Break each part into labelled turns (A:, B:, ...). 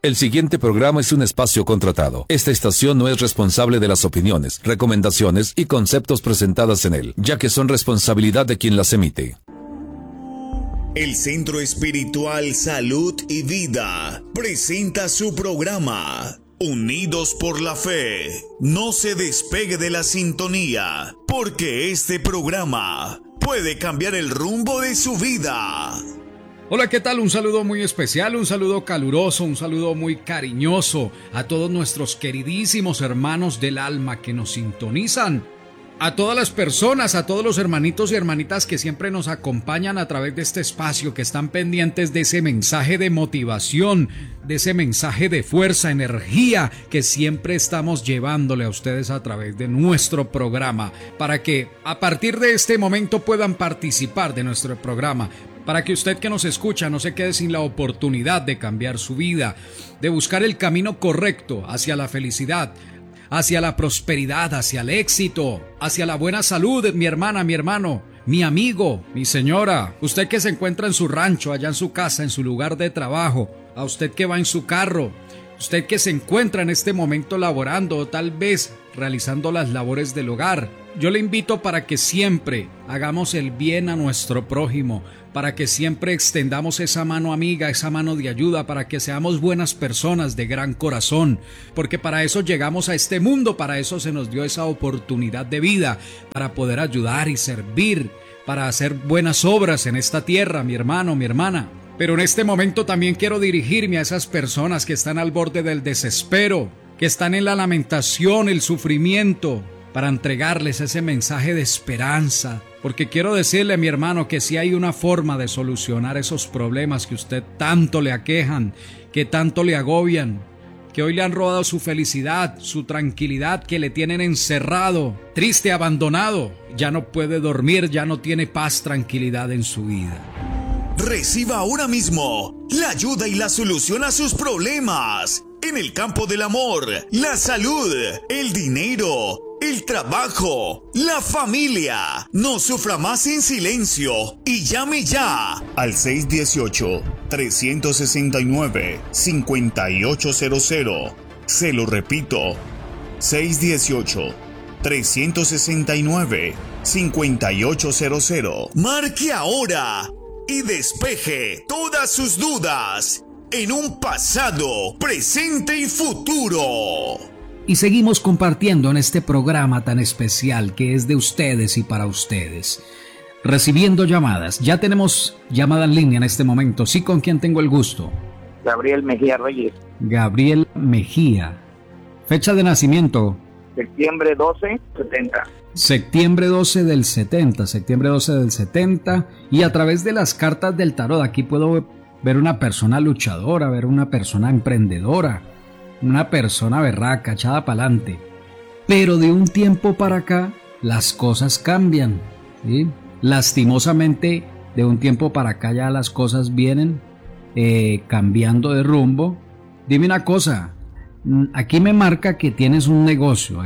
A: El siguiente programa es un espacio contratado. Esta estación no es responsable de las opiniones, recomendaciones y conceptos presentadas en él, ya que son responsabilidad de quien las emite.
B: El Centro Espiritual Salud y Vida presenta su programa Unidos por la Fe. No se despegue de la sintonía, porque este programa puede cambiar el rumbo de su vida.
C: Hola, ¿qué tal? Un saludo muy especial, un saludo caluroso, un saludo muy cariñoso a todos nuestros queridísimos hermanos del alma que nos sintonizan. A todas las personas, a todos los hermanitos y hermanitas que siempre nos acompañan a través de este espacio, que están pendientes de ese mensaje de motivación, de ese mensaje de fuerza, energía que siempre estamos llevándole a ustedes a través de nuestro programa, para que a partir de este momento puedan participar de nuestro programa, para que usted que nos escucha no se quede sin la oportunidad de cambiar su vida, de buscar el camino correcto hacia la felicidad, hacia la prosperidad, hacia el éxito, hacia la buena salud, mi hermana, mi hermano, mi amigo, mi señora, usted que se encuentra en su rancho, allá en su casa, en su lugar de trabajo, a usted que va en su carro, usted que se encuentra en este momento laborando o tal vez realizando las labores del hogar. Yo le invito para que siempre hagamos el bien a nuestro prójimo, para que siempre extendamos esa mano amiga, esa mano de ayuda, para que seamos buenas personas de gran corazón, porque para eso llegamos a este mundo, para eso se nos dio esa oportunidad de vida, para poder ayudar y servir, para hacer buenas obras en esta tierra, mi hermano, mi hermana. Pero en este momento también quiero dirigirme a esas personas que están al borde del desespero, que están en la lamentación, el sufrimiento, para entregarles ese mensaje de esperanza, porque quiero decirle, mi hermano, que si hay una forma de solucionar esos problemas que usted tanto le aquejan, que tanto le agobian, que hoy le han robado su felicidad, su tranquilidad, que le tienen encerrado, triste, abandonado, ya no puede dormir, ya no tiene paz, tranquilidad en su vida.
B: Reciba ahora mismo la ayuda y la solución a sus problemas en el campo del amor, la salud, el dinero, el trabajo, la familia. No sufra más en silencio y llame ya al 618-369-5800. Se lo repito, 618-369-5800. Marque ahora y despeje todas sus dudas en un pasado, presente y futuro.
C: Y seguimos compartiendo en este programa tan especial que es de ustedes y para ustedes. Recibiendo llamadas. Ya tenemos llamada en línea en este momento. Sí, ¿con quién tengo el gusto?
D: Gabriel Mejía Reyes.
C: Gabriel Mejía. Fecha de nacimiento.
D: Septiembre 12, 70.
C: Septiembre 12 del 70. Septiembre 12 del 70. Y a través de las cartas del tarot aquí puedo ver una persona luchadora, ver una persona emprendedora, una persona berraca, echada para adelante. Pero de un tiempo para acá, las cosas cambian, ¿sí? Lastimosamente, de un tiempo para acá ya las cosas vienen cambiando de rumbo. Dime una cosa, aquí me marca que tienes un negocio,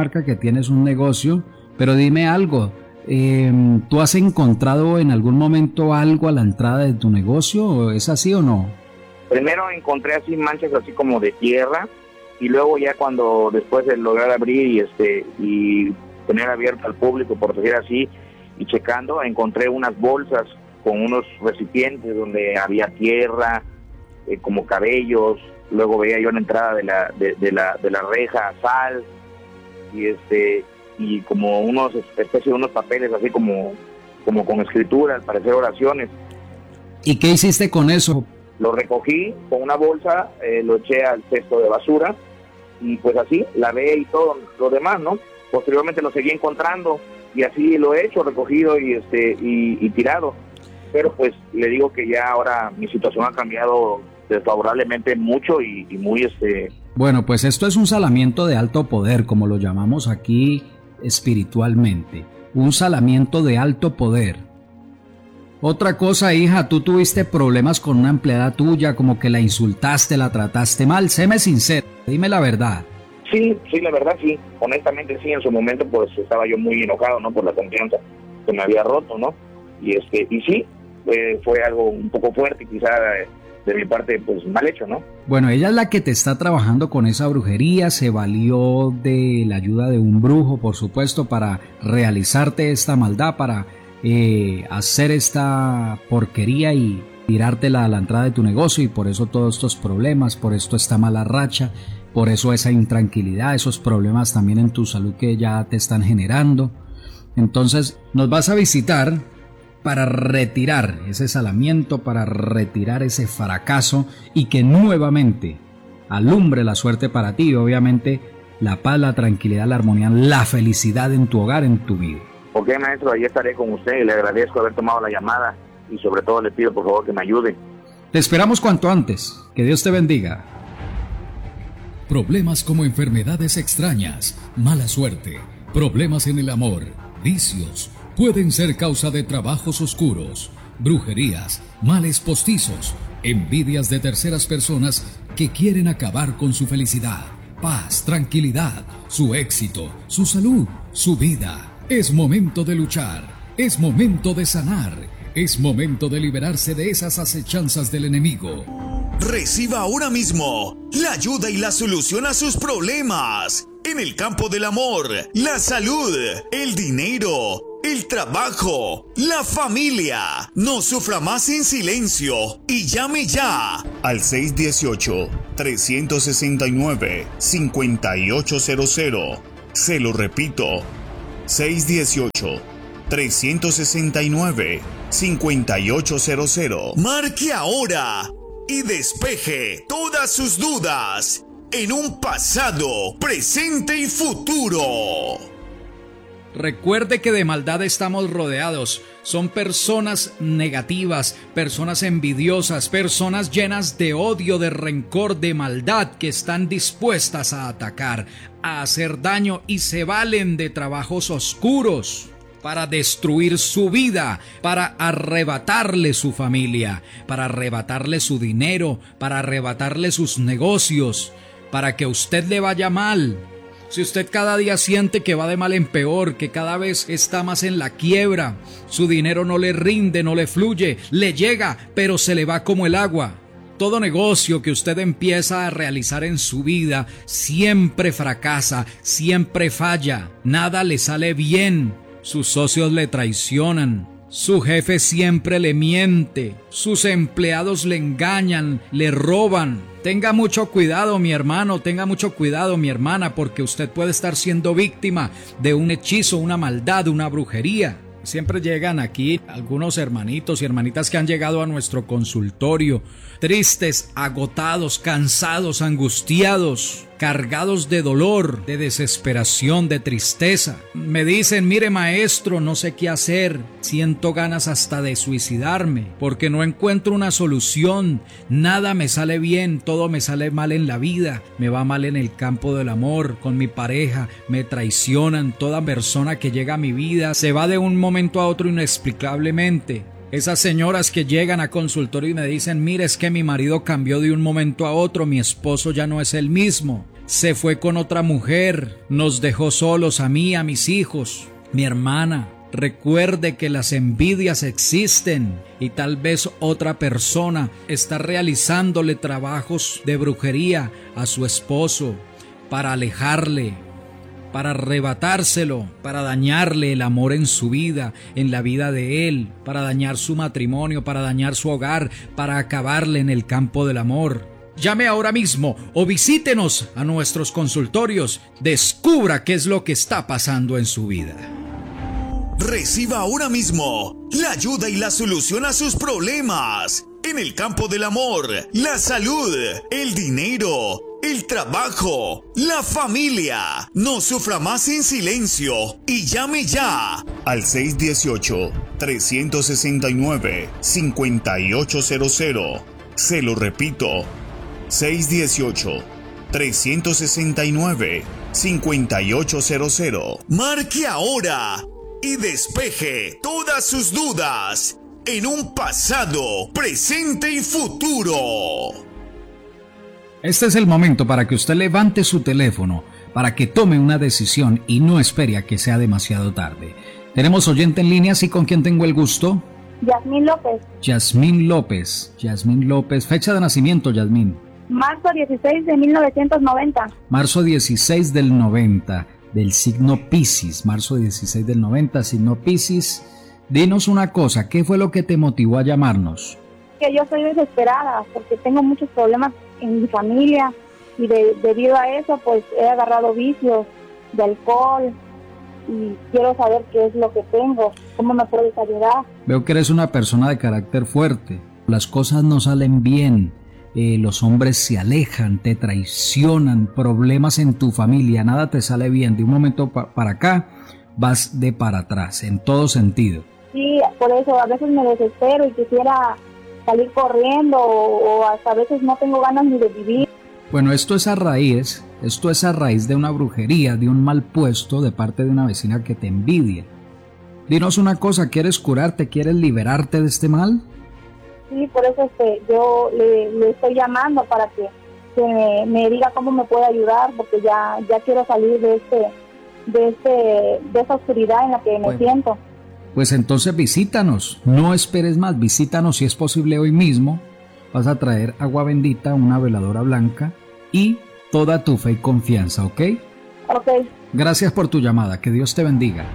C: pero dime algo. ¿Tú has encontrado en algún momento algo a la entrada de tu negocio? ¿Es así o no?
D: Primero encontré así manchas así como de tierra, y luego ya cuando después de lograr abrir y tener abierto al público, por decir así, y checando, encontré unas bolsas con unos recipientes donde había tierra, como cabellos. Luego veía yo en la entrada de la reja sal, y como especie de unos papeles así como con escritura, al parecer oraciones.
C: ¿Y qué hiciste con eso?
D: Lo recogí con una bolsa, lo eché al cesto de basura, y pues así lavé y todo lo demás, ¿no? Posteriormente lo seguí encontrando y así lo he hecho, recogido y tirado. Pero pues le digo que ya ahora mi situación ha cambiado desfavorablemente mucho y muy
C: Bueno, pues esto es un salamiento de alto poder, como lo llamamos aquí espiritualmente. Un salamiento de alto poder. Otra cosa, hija, tú tuviste problemas con una empleada tuya, como que la insultaste, la trataste mal. Séme sincero, dime la verdad.
D: Sí, la verdad sí, honestamente sí, en su momento pues estaba yo muy enojado, ¿no? Por la confianza que me había roto, ¿no? Y sí, fue algo un poco fuerte, quizá de mi parte, pues mal hecho, ¿no?
C: Bueno, ella es la que te está trabajando con esa brujería, se valió de la ayuda de un brujo, por supuesto, para realizarte esta maldad, para hacer esta porquería y tirártela a la entrada de tu negocio, y por eso todos estos problemas, por esto esta mala racha, por eso esa intranquilidad, esos problemas también en tu salud que ya te están generando. Entonces nos vas a visitar para retirar ese salamiento, para retirar ese fracaso y que nuevamente alumbre la suerte para ti y obviamente la paz, la tranquilidad, la armonía, la felicidad en tu hogar, en tu vida.
D: Ok, maestro, ahí estaré con usted y le agradezco haber tomado la llamada y sobre todo le pido por favor que me ayude.
C: Te esperamos cuanto antes. Que Dios te bendiga.
A: Problemas como enfermedades extrañas, mala suerte, problemas en el amor, vicios, pueden ser causa de trabajos oscuros, brujerías, males postizos, envidias de terceras personas que quieren acabar con su felicidad, paz, tranquilidad, su éxito, su salud, su vida. Es momento de luchar, es momento de sanar, es momento de liberarse de esas acechanzas del enemigo.
B: Reciba ahora mismo la ayuda y la solución a sus problemas en el campo del amor, la salud, el dinero, el trabajo, la familia. No sufra más en silencio y llame ya al 618-369-5800. Se lo repito, 618-369-5800. Marque ahora y despeje todas sus dudas en un pasado, presente y futuro.
C: Recuerde que de maldad estamos rodeados. Son personas negativas, personas envidiosas, personas llenas de odio, de rencor, de maldad, que están dispuestas a atacar, a hacer daño y se valen de trabajos oscuros para destruir su vida, para arrebatarle su familia, para arrebatarle su dinero, para arrebatarle sus negocios, para que a usted le vaya mal. Si usted cada día siente que va de mal en peor, que cada vez está más en la quiebra, su dinero no le rinde, no le fluye, le llega, pero se le va como el agua. Todo negocio que usted empieza a realizar en su vida siempre fracasa, siempre falla, nada le sale bien. Sus socios le traicionan, su jefe siempre le miente, sus empleados le engañan, le roban. Tenga mucho cuidado, mi hermano, tenga mucho cuidado, mi hermana, porque usted puede estar siendo víctima de un hechizo, una maldad, una brujería. Siempre llegan aquí algunos hermanitos y hermanitas que han llegado a nuestro consultorio, tristes, agotados, cansados, angustiados, cargados de dolor, de desesperación, de tristeza. Me dicen, mire maestro, no sé qué hacer, siento ganas hasta de suicidarme, porque no encuentro una solución, nada me sale bien, todo me sale mal en la vida, me va mal en el campo del amor, con mi pareja, me traicionan, toda persona que llega a mi vida se va de un momento a otro inexplicablemente. Esas señoras que llegan a consultorio y me dicen, mire, es que mi marido cambió de un momento a otro, mi esposo ya no es el mismo, se fue con otra mujer, nos dejó solos a mí, a mis hijos. Mi hermana, recuerde que las envidias existen y tal vez otra persona está realizándole trabajos de brujería a su esposo para alejarle, para arrebatárselo, para dañarle el amor en su vida, en la vida de él, para dañar su matrimonio, para dañar su hogar, para acabarle en el campo del amor. Llame ahora mismo o visítenos a nuestros consultorios. Descubra qué es lo que está pasando en su vida.
B: Reciba ahora mismo la ayuda y la solución a sus problemas en el campo del amor, la salud, el dinero, el trabajo, la familia. No sufra más en silencio y llame ya al 618-369-5800. Se lo repito, 618-369-5800. Marque ahora y despeje todas sus dudas en un pasado, presente y futuro.
C: Este es el momento para que usted levante su teléfono, para que tome una decisión y no espere a que sea demasiado tarde. Tenemos oyente en línea, ¿sí? ¿Con quién tengo el gusto?
E: Yasmín López.
C: Yasmín López. Yasmín López. Fecha de nacimiento, Yasmín.
E: Marzo 16 de 1990.
C: Marzo 16 del 90, del signo Piscis. Marzo 16 del 90, signo Piscis. Dinos una cosa, ¿qué fue lo que te motivó a llamarnos?
E: Que yo soy desesperada porque tengo muchos problemas en mi familia y debido a eso pues he agarrado vicios de alcohol y quiero saber qué es lo que tengo, cómo me puedes ayudar.
C: Veo que eres una persona de carácter fuerte, las cosas no salen bien, los hombres se alejan, te traicionan, problemas en tu familia, nada te sale bien, de un momento para acá vas de para atrás, en todo sentido.
E: Sí, por eso a veces me desespero y quisiera salir corriendo o hasta a veces no tengo ganas ni de vivir.
C: Bueno, esto es a raíz de una brujería, de un mal puesto de parte de una vecina que te envidia. Dinos una cosa, ¿quieres curarte, quieres liberarte de este mal?
E: Sí, por eso yo le estoy llamando para que me diga cómo me puede ayudar, porque ya quiero salir de esa oscuridad en la que me siento.
C: Pues entonces visítanos, no esperes más, visítanos si es posible hoy mismo. Vas a traer agua bendita, una veladora blanca y toda tu fe y confianza, ¿ok?
E: Ok.
C: Gracias por tu llamada, que Dios te bendiga.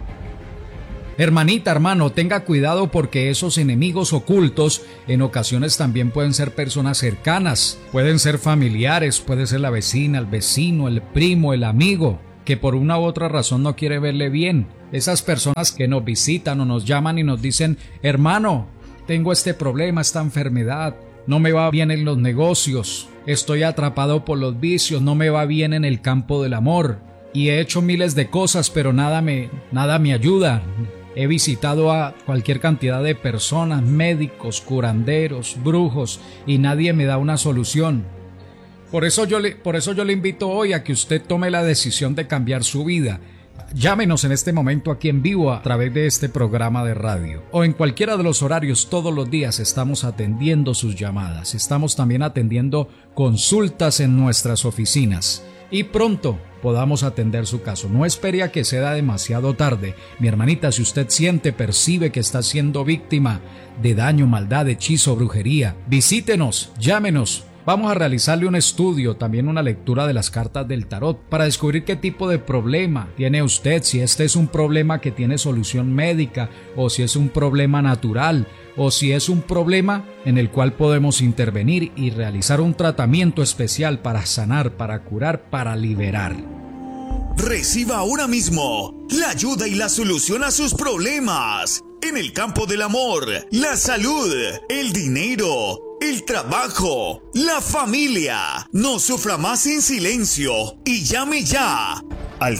C: Hermanita, hermano, tenga cuidado porque esos enemigos ocultos en ocasiones también pueden ser personas cercanas, pueden ser familiares, puede ser la vecina, el vecino, el primo, el amigo, que por una u otra razón no quiere verle bien. Esas personas que nos visitan o nos llaman y nos dicen, hermano, tengo este problema, esta enfermedad, no me va bien en los negocios, estoy atrapado por los vicios, no me va bien en el campo del amor y he hecho miles de cosas pero nada me ayuda. He visitado a cualquier cantidad de personas, médicos, curanderos, brujos y nadie me da una solución. Por eso yo le invito hoy a que usted tome la decisión de cambiar su vida. Llámenos en este momento aquí en vivo a través de este programa de radio o en cualquiera de los horarios. Todos los días estamos atendiendo sus llamadas, estamos también atendiendo consultas en nuestras oficinas y pronto podamos atender su caso. No espere a que sea demasiado tarde. Mi hermanita, si usted percibe que está siendo víctima de daño, maldad, hechizo, brujería, visítenos, llámenos. Vamos a realizarle un estudio, también una lectura de las cartas del tarot para descubrir qué tipo de problema tiene usted, si este es un problema que tiene solución médica o si es un problema natural o si es un problema en el cual podemos intervenir y realizar un tratamiento especial para sanar, para curar, para liberar.
B: Reciba ahora mismo la ayuda y la solución a sus problemas en el campo del amor, la salud, el dinero, el trabajo, la familia. No sufra más en silencio y llame ya al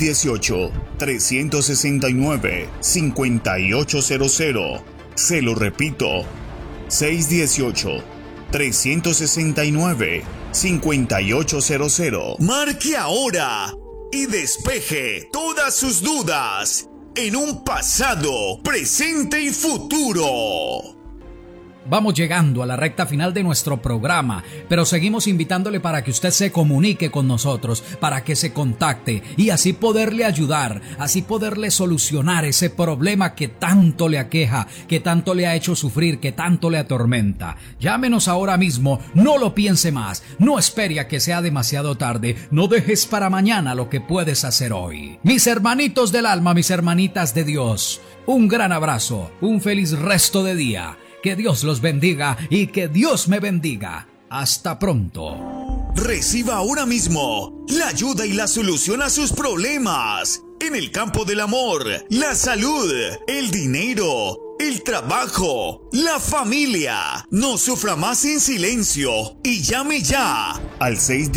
B: 618-369-5800. Se lo repito, 618-369-5800. Marque ahora y despeje todas sus dudas en un pasado, presente y futuro.
C: Vamos llegando a la recta final de nuestro programa, pero seguimos invitándole para que usted se comunique con nosotros, para que se contacte y así poderle ayudar, así poderle solucionar ese problema que tanto le aqueja, que tanto le ha hecho sufrir, que tanto le atormenta. Llámenos ahora mismo, no lo piense más, no espere a que sea demasiado tarde, no dejes para mañana lo que puedes hacer hoy. Mis hermanitos del alma, mis hermanitas de Dios, un gran abrazo, un feliz resto de día. Que Dios los bendiga y que Dios me bendiga. Hasta pronto.
B: Reciba ahora mismo la ayuda y la solución a sus problemas en el campo del amor, la salud, el dinero, el trabajo, la familia. No sufra más en silencio y llame ya al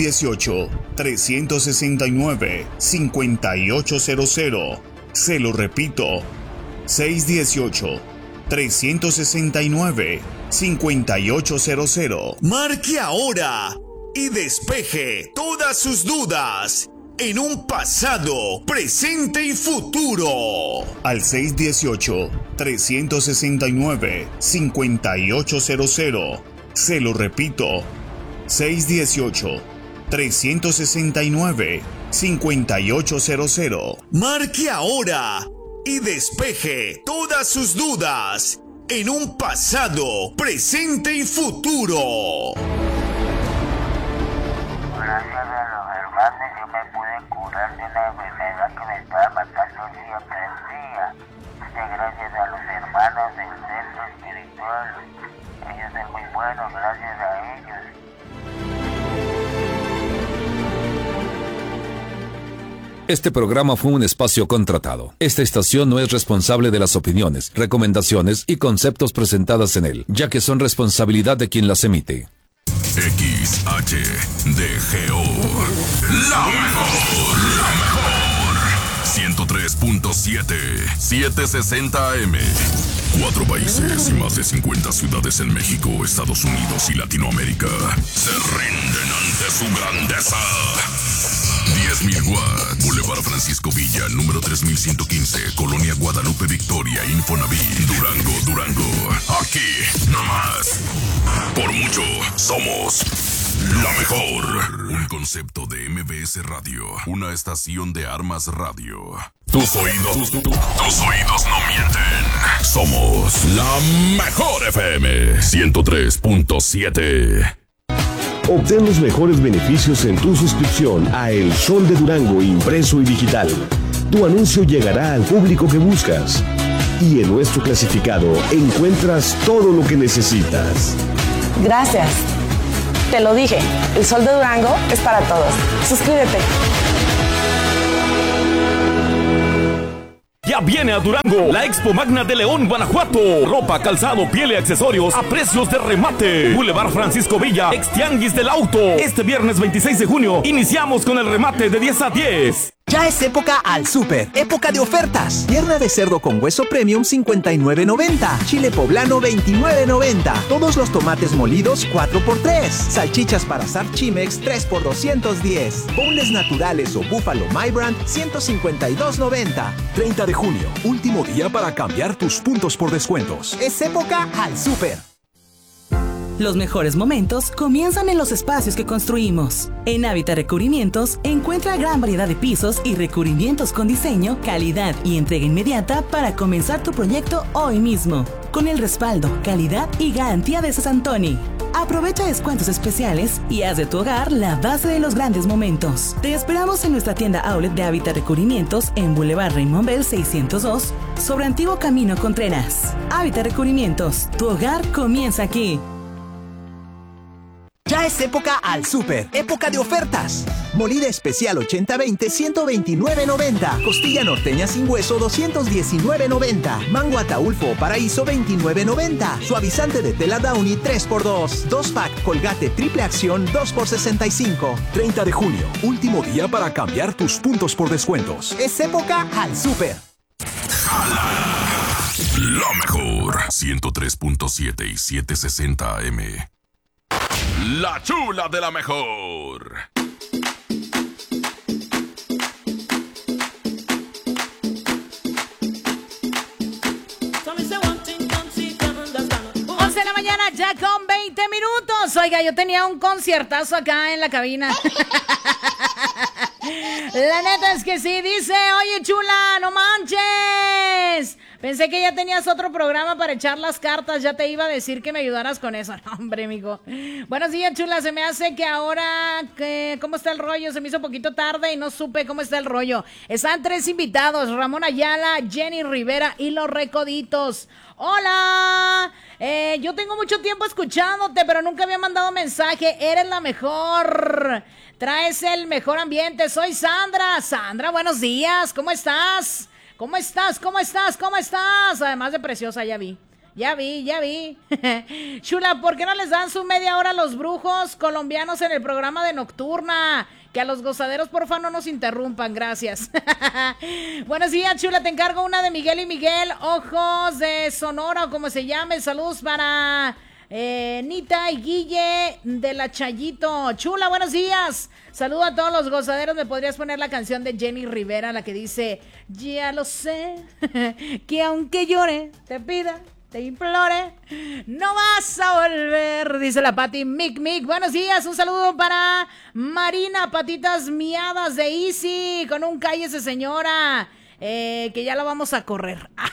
B: 618-369-5800. Se lo repito, 618-369-5800. Marque ahora y despeje todas sus dudas en un pasado, presente y futuro. Al 618-369-5800. Se lo repito, 618-369-5800. Marque ahora y despeje todas sus dudas en un pasado, presente y futuro.
F: Gracias a los hermanos yo me pude curar de una enfermedad que me estaba matando día tras día. Gracias a los hermanos del centro espiritual. Ellos son muy buenos, gracias a ellos.
G: Este programa fue un espacio contratado. Esta estación no es responsable de las opiniones, recomendaciones y conceptos presentadas en él, ya que son responsabilidad de quien las emite.
H: XHDGO, la mejor. 103.7, 760 AM. 4 países y más de 50 ciudades en México, Estados Unidos y Latinoamérica se rinden ante su grandeza. 10.000 watts, Boulevard Francisco Villa, número 3115, Colonia Guadalupe Victoria, Infonavit, Durango. Aquí, nomás. Por mucho, somos la mejor. Un concepto de MBS Radio, una estación de Armas Radio. Tus oídos no mienten. Somos la mejor FM 103.7.
I: Obtén los mejores beneficios en tu suscripción a El Sol de Durango impreso y digital. Tu anuncio llegará al público que buscas. Y en nuestro clasificado encuentras todo lo que necesitas.
J: Gracias. Te lo dije, El Sol de Durango es para todos. Suscríbete.
K: Ya viene a Durango la Expo Magna de León, Guanajuato. Ropa, calzado, piel y accesorios a precios de remate. Boulevard Francisco Villa, Extianguis del Auto. Este viernes 26 de junio iniciamos con el remate de 10 a 10.
L: Ya es época al súper, época de ofertas. Pierna de cerdo con hueso premium 59.90, chile poblano 29.90, todos los tomates molidos 4x3, salchichas para asar Chimex 3x210, boneless naturales o búfalo My Brand 152.90. 30 de junio, último día para cambiar tus puntos por descuentos. Es época al súper.
M: Los mejores momentos comienzan en los espacios que construimos. En Hábitat Recubrimientos encuentra gran variedad de pisos y recubrimientos con diseño, calidad y entrega inmediata para comenzar tu proyecto hoy mismo. Con el respaldo, calidad y garantía de Sasantoni. Aprovecha descuentos especiales y haz de tu hogar la base de los grandes momentos. Te esperamos en nuestra tienda outlet de Hábitat Recubrimientos en Boulevard Raymond Bell 602, sobre Antiguo Camino Contreras. Hábitat Recubrimientos, tu hogar comienza aquí.
L: Ya es época al súper, época de ofertas. Molida especial 80-20, 129.90. Costilla norteña sin hueso, 219.90. Mango ataulfo o paraíso, 29.90. Suavizante de tela Downy, 3x2. 2-pack Colgate triple acción, 2x65. 30 de junio, último día para cambiar tus puntos por descuentos. Es época al súper.
H: La mejor 103.7 y 760 AM. La chula de la mejor.
N: De la mañana ya con 20 minutos. Oiga, yo tenía un conciertazo acá en la cabina. La neta es que sí, dice, oye chula, no manches. Pensé que ya tenías otro programa para echar las cartas, ya te iba a decir que me ayudaras con eso. No, hombre, mijo. Buenos días, chula, se me hace que ahora, ¿cómo está el rollo? Se me hizo poquito tarde y no supe cómo está el rollo. Están 3 invitados, Ramón Ayala, Jenny Rivera y Los Recoditos. ¡Hola! Yo tengo mucho tiempo escuchándote, pero nunca había mandado mensaje. Eres la mejor. Traes el mejor ambiente. Soy Sandra. Sandra, buenos días. ¿Cómo estás? ¿Cómo estás? ¿Cómo estás? ¿Cómo estás? Además de preciosa, ya vi. Ya vi. Chula, ¿por qué no les dan su media hora a los brujos colombianos en el programa de Nocturna? Que a los gozaderos, porfa, no nos interrumpan, gracias. Buenos días, chula, te encargo una de Miguel y Miguel, Ojos de Sonora, o como se llame. Saludos para Nita y Guille de la Chayito. Chula, buenos días. Saludo a todos los gozaderos. ¿Me podrías poner la canción de Jenny Rivera, la que dice, ya lo sé, que aunque llore, te pida, te implore, no vas a volver, dice la Pati Mic. Buenos días, un saludo para Marina, patitas miadas de Easy, con un cállese señora, que ya la vamos a correr.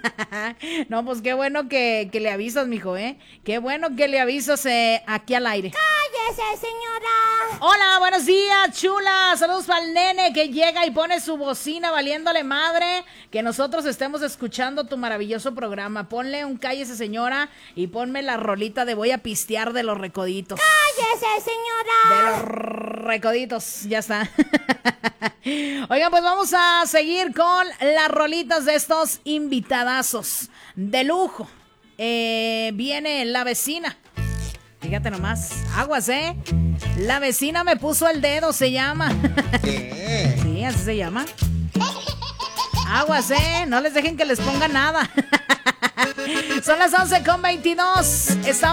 N: No, pues qué bueno que le avisas, mijo, ¿eh? Qué bueno que le avisas aquí al aire.
O: ¡Cállese, señora!
N: Hola, buenos días, chula. Saludos para el nene que llega y pone su bocina valiéndole madre. Que nosotros estemos escuchando tu maravilloso programa. Ponle un cállese, señora, y ponme la rolita de voy a pistear de los recoditos.
O: ¡Cállese, señora!
N: De los recoditos, ya está. Oigan, pues vamos a seguir con las rolitas de estos invitadazos de lujo. Viene la vecina. Fíjate nomás, aguas, La vecina me puso el dedo, se llama. ¿Qué? Sí, así se llama. Aguas, no les dejen que les ponga nada. Son las 11:22. Estamos